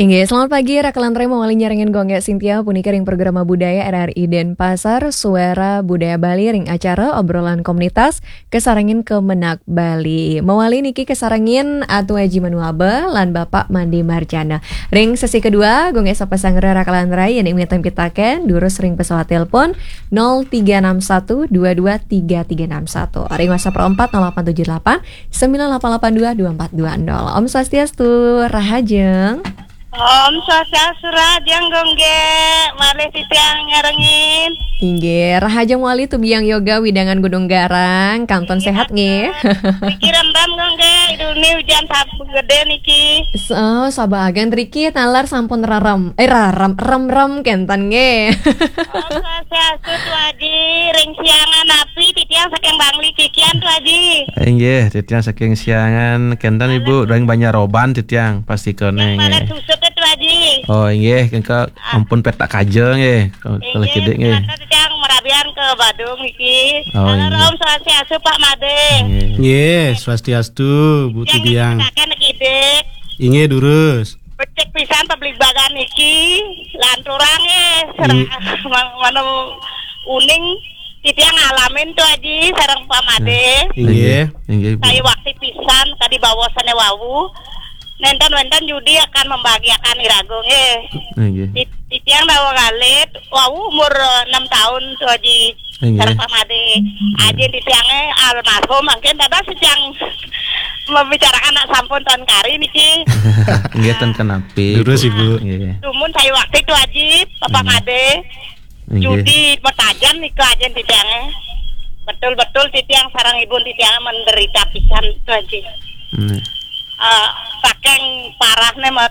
Inge, selamat pagi. Rakalan Remo wali nyaringin gongge Sintia punika ring programa budaya RRI Denpasar Suara Budaya Bali ring acara obrolan komunitas kesarangin Kemenak Bali. Mewali niki kesarangin Atu Haji Manuabe lan Bapak Mandi Marjana. Ring sesi kedua gongge sapa sangre Rakalan Rai yang ingin pitaken durus ring pesawat telepon 0361 223361. Ring WhatsApp 0878 9882 2420. Om Swastiastu, Rahajeng. Om Swastiastu Rajang gongge, malih titiang nyarengin. Inge, Rahajeng wali tubiang yoga widangan Gunung Garang, kanton sehat nge. Niki rendam gongge, idulni hujan sapu gede niki. Sabagan triki nalar sampun rem kentan nge. Om Swastiastu tu Haji, ring siangan api titiang saking bangli kikian tu Haji. Inge, titiang saking siangan kentan ibu, doang banyak roban titiang pasti kene. Malah tusuk tu Haji. Oh inge, kengka ampun petak kaje nge, kalau kidek nge. Titiang merabian ke Badung niki. Oh, Halo iya. Om Swastiastu Pak Made. Nggih, swastiastu Bu Tidiang. Yang kidek. Inge durus. Becek pisan pabrik bagan niki lanturang serang mana uning titiang ngalamin tuh Haji sareng Pak Made. Inge. Inge ibu. Saya waktu pisan tadi bahwasannya wawu nenten judi akan membahagiakan iragung Inge. titiang bawa galet wawu umur 6 tahun tuh Haji Inge. sareng Pak Made. Aji titiangnya almarhum mungkin tadi sejang membicarakan anak sampun tahun kari niki. Inge ten kenapi. Durus ibu. Inge. Cuman saya waktu itu Haji Bapak Made Inge. judi bertajan niku aja titiangnya. Betul-betul titiang sarang ibu titiang menderita pisan itu Haji. Inge. Saking parahnya